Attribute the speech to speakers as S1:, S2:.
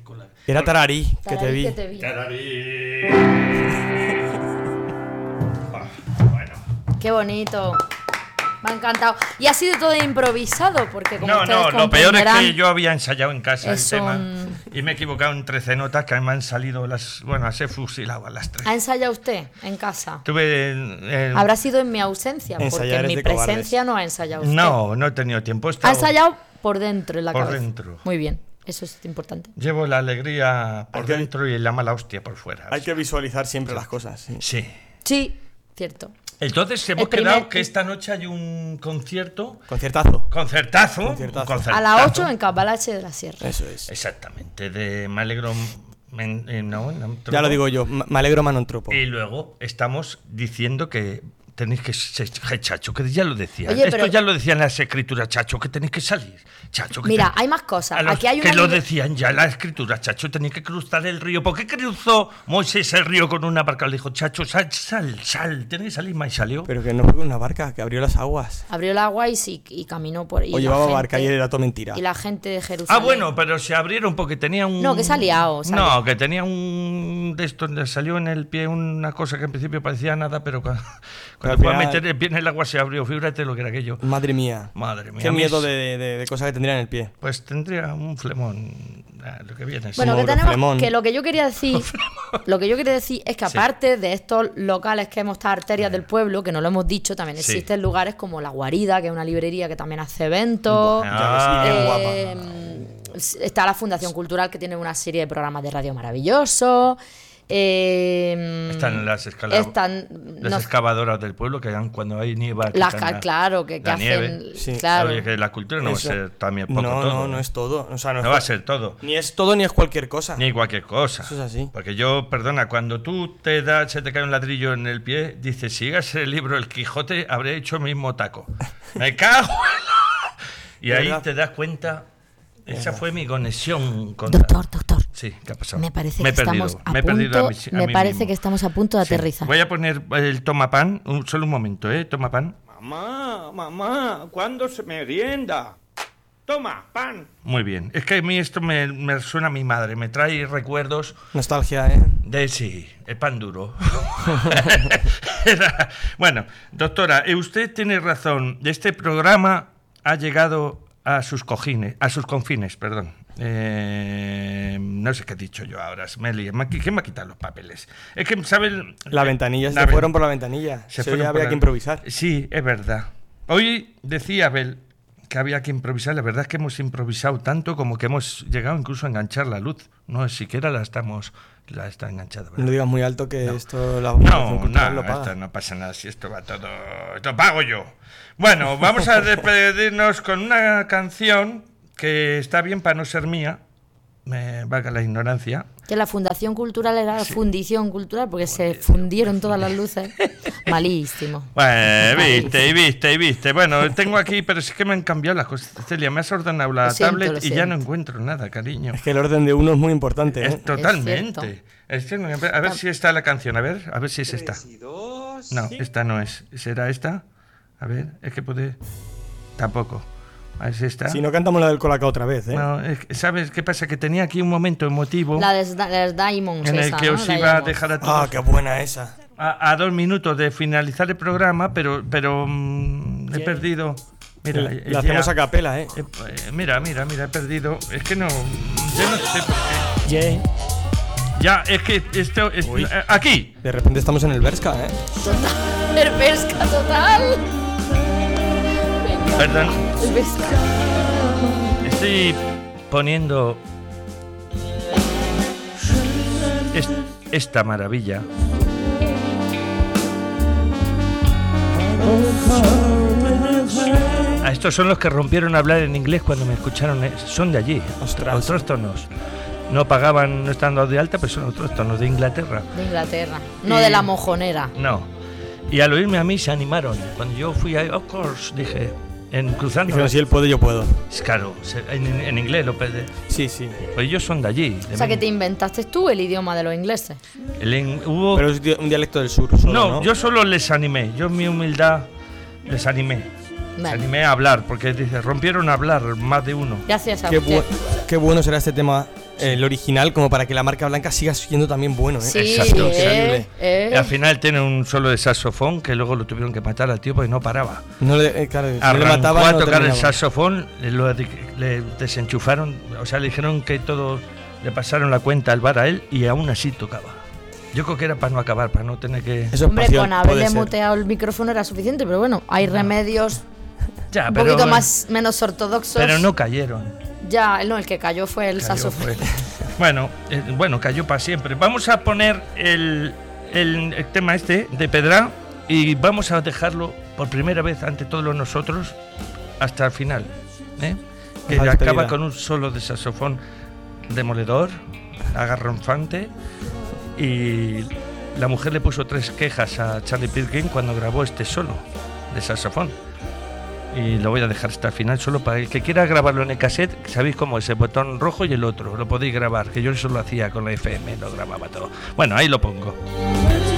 S1: con la...
S2: Era Tararí, que te vi.
S1: Tararí. Bueno.
S3: Qué bonito. Me ha encantado. Y ha sido todo improvisado, porque como ustedes
S1: lo peor es
S3: comprenderán,
S1: que yo había ensayado en casa el
S3: es
S1: tema
S3: un-
S1: y me he equivocado en 13 notas que me han salido las... Bueno, se fusilado a las 3.
S3: ¿Ha ensayado usted en casa?
S1: Tuve...
S3: Habrá sido en mi ausencia, porque
S2: Ensayar
S3: en
S2: es
S3: mi
S2: de cobardes.
S3: presencia no ha ensayado usted.
S1: No he tenido tiempo.
S3: Ha ensayado por dentro, en la
S1: Por
S3: cabeza.
S1: dentro.
S3: Muy bien, eso es importante.
S1: Llevo la alegría por
S2: Hay que-
S1: dentro y la mala hostia por fuera.
S2: Hay que visualizar siempre las cosas. Sí.
S1: Sí.
S3: Sí, cierto.
S1: Entonces hemos
S3: El primer-
S1: quedado que esta noche hay un concierto...
S2: Concertazo.
S1: Concertazo.
S2: Concertazo.
S1: Un
S3: A las 8 en Cabalache de la Sierra.
S2: Eso es.
S1: Exactamente, de Me alegro... no,
S2: Ya lo digo yo, me alegro Manontropo.
S1: Y luego estamos diciendo que tenéis que ser Chacho, que ya lo decían.
S3: Oye,
S1: Esto
S3: pero-
S1: ya lo decían las escrituras, Chacho, que tenéis que salir. Chacho, que
S3: Mira,
S1: tenéis-
S3: hay más cosas.
S1: A los
S3: Aquí hay
S1: que
S3: una
S1: lo
S3: libre-
S1: decían ya las escrituras, Chacho, tenéis que cruzar el río. ¿Por qué cruzó Moisés el río con una barca? Le dijo, Chacho, sal, tenéis que salir más, y salió.
S2: Pero que no fue con una barca, que abrió las aguas.
S3: Abrió el agua y caminó por ahí.
S2: O llevaba barca y era todo mentira.
S3: Y la gente de Jerusalén.
S1: Bueno, pero se abrieron porque tenía un...
S3: No, que se ha liado, se ha liado.
S1: No, que tenía un... De esto, le salió en el pie una cosa que en principio parecía nada, pero cuando
S2: al
S1: fue a
S2: final-
S1: meter el pie en el agua se abrió. Fíjate lo que era aquello.
S2: Madre mía.
S1: Madre mía.
S2: Qué
S1: a mí
S2: miedo
S1: es-
S2: de cosas que tendría en el pie.
S1: Pues tendría un flemón, lo que viene.
S3: Bueno, que
S2: Como
S3: tenemos
S2: Flemón.
S3: que lo que yo quería decir es que
S1: Sí.
S3: aparte de estos locales que hemos estado arterias del pueblo, que no lo hemos dicho, también
S1: Sí.
S3: existen lugares como La Guarida, que es una librería que también hace eventos.
S1: Ah,
S2: bien guapa.
S3: Está la Fundación Cultural, que tiene una serie de programas de radio maravillosos.
S1: Están las
S3: están
S1: las
S3: no-
S1: excavadoras del pueblo que dan cuando hay nieve.
S3: claro, que
S1: la
S3: hacen.
S1: nieve.
S2: Sí.
S3: Claro.
S1: Oye, que la cultura no
S2: Eso.
S1: va a ser también poco
S2: No,
S1: todo.
S2: no, no es todo. O sea, no,
S1: No va a ser todo.
S2: Ni es todo ni es cualquier cosa.
S1: Ni cualquier cosa.
S2: Eso es así.
S1: Porque yo, perdona, cuando tú se te cae un ladrillo en el pie, dices, si llegase el libro El Quijote, habré hecho el mismo taco. ¡Me cago! Y
S2: De
S1: ahí
S2: verdad.
S1: te das cuenta, esa fue mi conexión con...
S3: Doctor.
S1: Sí, ¿qué ha pasado?
S3: Me parece
S1: Me he
S3: que
S1: perdido,
S3: estamos a
S1: me he perdido
S3: punto.
S1: a mí- a
S3: Me
S1: mí
S3: parece
S1: mismo.
S3: que estamos a punto de
S1: Sí.
S3: aterrizar.
S1: Voy a poner el toma pan, solo un momento, toma pan.
S2: Mamá, ¿cuándo se merienda? Toma, pan.
S1: Muy bien, es que a mí esto me suena a mi madre, me trae recuerdos
S2: Nostalgia, ¿eh?
S1: de sí, el pan duro. Bueno, doctora, usted tiene razón, este programa ha llegado a sus confines, perdón. No sé qué he dicho yo ahora, me lié. ¿Quién me ha quitado los papeles? Es que, ¿saben?
S2: La ventanilla,
S1: La
S2: se
S1: ven-
S2: fueron por la ventanilla. Se
S1: fueron
S2: oye,
S1: por
S2: había
S1: la-
S2: que improvisar.
S1: Sí, es verdad. Hoy decía Abel que había que improvisar. La verdad es que hemos improvisado tanto como que hemos llegado incluso a enganchar la luz. No siquiera la está enganchada. ¿verdad?
S2: No digas muy alto que esto la
S1: No,
S2: Cultural lo paga.
S1: esto no pasa nada, si esto va todo... Esto pago yo. Bueno, vamos a despedirnos con una canción que está bien para no ser mía, me valga la ignorancia.
S3: Que la Fundación Cultural era la Fundición Cultural, porque se fundieron todas las luces. Malísimo.
S1: Bueno, viste. Bueno, tengo aquí, pero es que me han cambiado las cosas. Celia, me has ordenado la
S3: Lo siento,
S1: tablet
S3: lo
S1: y ya no
S3: siento.
S1: encuentro nada, cariño.
S2: Es que el orden de uno es muy importante, ¿eh?
S1: Es totalmente. Es que a ver si está la canción, a ver si es esta. No, esta no es. ¿Será esta? A ver, es que puede... Tampoco. A ver si está.
S2: Si no cantamos la del Colacao otra vez, ¿eh?
S1: No, ¿sabes qué pasa? Que tenía aquí un momento emotivo
S3: La de Diamonds,
S1: en el
S3: esa,
S1: que
S3: ¿no?
S1: os iba a
S3: Diamonds.
S1: dejar a
S2: Ah,
S1: todos
S2: qué buena esa.
S1: a 2 minutos de finalizar el programa, pero he perdido. Mira,
S2: La hacemos a capela, ¿eh?
S1: Mira, he perdido. Es que no. Yo no sé por qué.
S2: Yeah.
S1: Ya, es que esto.
S2: Uy.
S1: Aquí.
S2: De repente estamos en el Berska, ¿eh?
S3: El pesca total. Venga,
S1: Perdón.
S3: el pesca.
S1: Estoy poniendo. Esta maravilla. A estos son los que rompieron a hablar en inglés cuando me escucharon. Son de allí.
S2: Ostras.
S1: Autóctonos. No pagaban, no estando de alta, pero son autóctonos de Inglaterra.
S3: De Inglaterra. No de la mojonera.
S1: No. Y al oírme a mí se animaron. Cuando yo fui a, of course, dije, cruzando.
S2: Dijeron, si él puede, yo puedo.
S1: Es claro, en inglés lo pedí.
S2: Sí, sí.
S1: Pues ellos son de allí.
S3: O sea, que te inventaste tú el idioma de los ingleses.
S1: Hubo...
S2: Pero es un dialecto del sur solo, ¿no?
S1: yo solo les animé. Yo en mi humildad les animé. Les
S3: Vale.
S1: animé a hablar, porque dice, rompieron a hablar más de uno.
S3: Gracias a
S2: Qué,
S3: usted.
S2: qué bueno será este tema el original, como para que la marca blanca siga siendo también bueno, ¿eh?
S3: Sí,
S1: Exacto. Al final tiene un solo de saxofón que luego lo tuvieron que matar al tío porque no paraba.
S2: Claro, no
S1: Arrancó
S2: le mataban,
S1: a
S2: no
S1: tocar el
S2: terminaba.
S1: saxofón, le desenchufaron, o sea, le dijeron que todo, le pasaron la cuenta al bar a él y aún así tocaba. Yo creo que era para no acabar, para no tener que...
S2: Eso es
S3: Hombre,
S2: pasión,
S3: con haberle
S2: puede ser.
S3: muteado el micrófono era suficiente, pero bueno, hay remedios
S1: Ya,
S3: un
S1: pero
S3: poquito
S1: bueno,
S3: menos ortodoxos.
S1: Pero no cayeron.
S3: Ya, no, el que cayó fue el
S1: Cayó,
S3: saxofón.
S1: Bueno, cayó para siempre. Vamos a poner el tema este de Pedra y vamos a dejarlo por primera vez ante todos nosotros hasta el final, ¿eh? Que
S2: La
S1: acaba
S2: despedida.
S1: con un solo de saxofón demoledor, agarronfante, y la mujer le puso 3 quejas a Charlie Pilgrim cuando grabó este solo de saxofón. Y lo voy a dejar hasta el final solo para el que quiera grabarlo en el cassette. Sabéis cómo es el botón rojo y el otro. Lo podéis grabar, que yo eso lo hacía con la FM, lo grababa todo. Bueno, ahí lo pongo.